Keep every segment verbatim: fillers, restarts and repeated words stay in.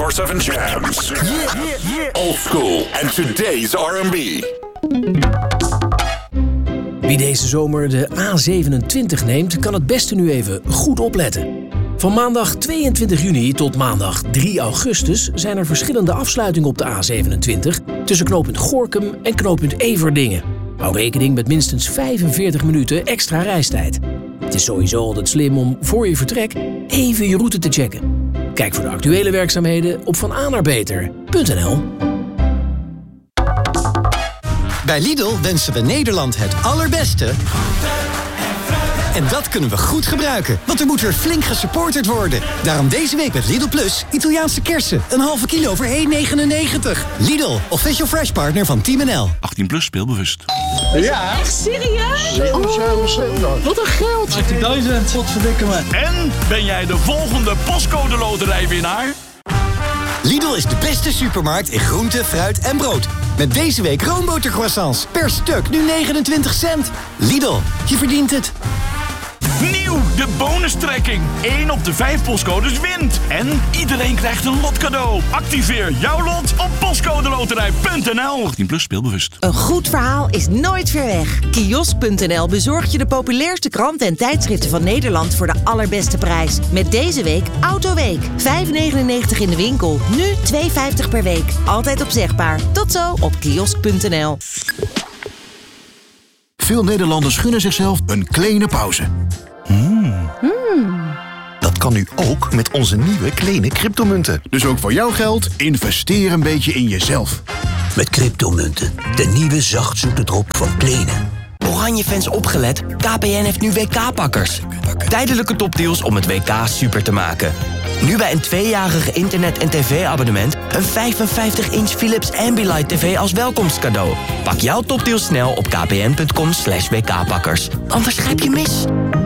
twenty-four seven Jams. Yeah, yeah, yeah. Old school and today's R and B. Wie deze zomer de A zevenentwintig neemt, kan het beste nu even goed opletten. Van maandag tweeëntwintig juni tot maandag drie augustus zijn er verschillende afsluitingen op de A zevenentwintig tussen knooppunt Gorinchem en knooppunt Everdingen. Hou rekening met minstens vijfenveertig minuten extra reistijd. Het is sowieso altijd slim om voor je vertrek even je route te checken. Kijk voor de actuele werkzaamheden op van a naar beter punt n l. Bij Lidl wensen we Nederland het allerbeste. En dat kunnen we goed gebruiken, want er moet weer flink gesupporterd worden. Daarom deze week met Lidl Plus Italiaanse kersen. Een halve kilo voor één negenennegentig. Lidl, official fresh partner van Team N L. achttien plus, speelbewust. Ja. Echt serieus? Oh, wat een geld. achtienduizend, wat verdikken me. En ben jij de volgende postcode loterijwinnaar? Lidl is de beste supermarkt in groente, fruit en brood. Met deze week roombotercroissants. Per stuk nu negenentwintig cent. Lidl, je verdient het. Nieuw, de bonustrekking. één op de vijf postcodes wint. En iedereen krijgt een lotcadeau. Activeer jouw lot op postcodeloterij punt n l. achttien plus, speelbewust. Een goed verhaal is nooit ver weg. Kiosk punt n l bezorgt je de populairste kranten en tijdschriften van Nederland voor de allerbeste prijs. Met deze week Autoweek. vijf negenennegentig in de winkel. Nu twee vijftig per week. Altijd opzegbaar. Tot zo op kiosk punt n l. Veel Nederlanders gunnen zichzelf een kleine pauze. Mm. Mm. Dat kan nu ook met onze nieuwe kleine cryptomunten. Dus ook voor jouw geld, investeer een beetje in jezelf. Met cryptomunten, de nieuwe zachtzoete drop van Kleene. Oranje-fans opgelet, K P N heeft nu W K-pakkers. Tijdelijke topdeals om het W K super te maken. Nu bij een tweejarige internet- en tv-abonnement... een vijfenvijftig inch Philips Ambilight T V als welkomstcadeau. Pak jouw topdeals snel op kpn.com slash wkpakkers. Anders grijp je mis.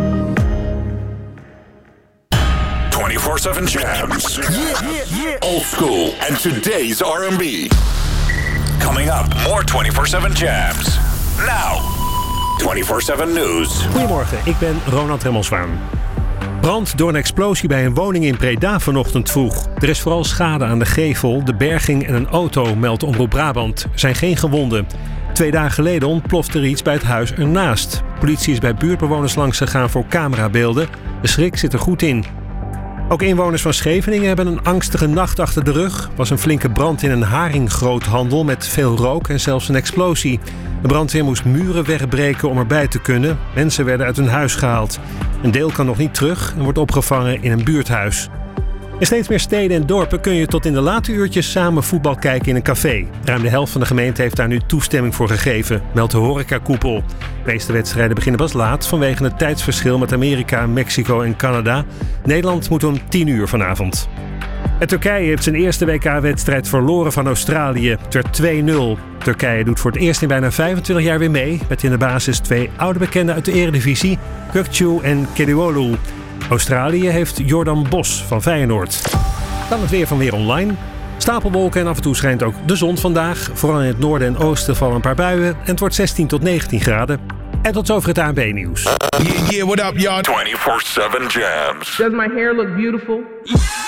twenty-four seven Jams. Yeah, yeah, yeah. Old school and today's R and B. Coming up, more twenty-four seven Jams. Now, twenty-four seven News. Goedemorgen, ik ben Ronald Remmelswaan. Brand door een explosie bij een woning in Breda vanochtend vroeg. Er is vooral schade aan de gevel, de berging en een auto, meldt Omroep Brabant. Er zijn geen gewonden. Twee dagen geleden ontplofte er iets bij het huis ernaast. Politie is bij buurtbewoners langs gegaan voor camerabeelden. De schrik zit er goed in. Ook inwoners van Scheveningen hebben een angstige nacht achter de rug. Er was een flinke brand in een haringgroothandel met veel rook en zelfs een explosie. De brandweer moest muren wegbreken om erbij te kunnen. Mensen werden uit hun huis gehaald. Een deel kan nog niet terug en wordt opgevangen in een buurthuis. In steeds meer steden en dorpen kun je tot in de late uurtjes samen voetbal kijken in een café. Ruim de helft van de gemeente heeft daar nu toestemming voor gegeven, meldt de horecakoepel. De meeste wedstrijden beginnen pas laat vanwege het tijdsverschil met Amerika, Mexico en Canada. Nederland moet om tien uur vanavond. En Turkije heeft zijn eerste W K-wedstrijd verloren van Australië. Het werd twee nul. Turkije doet voor het eerst in bijna vijfentwintig jaar weer mee, met in de basis twee oude bekenden uit de Eredivisie, Gökçe en Kedioğlu. Australië heeft Jordan Bos van Feyenoord. Dan het weer van Weer Online. Stapelwolken en af en toe schijnt ook de zon vandaag. Vooral in het noorden en oosten vallen een paar buien. En het wordt zestien tot negentien graden. En tot zover het A N B-nieuws. Yeah, yeah, what up, y'all? twenty-four seven Jams. Does my hair look beautiful?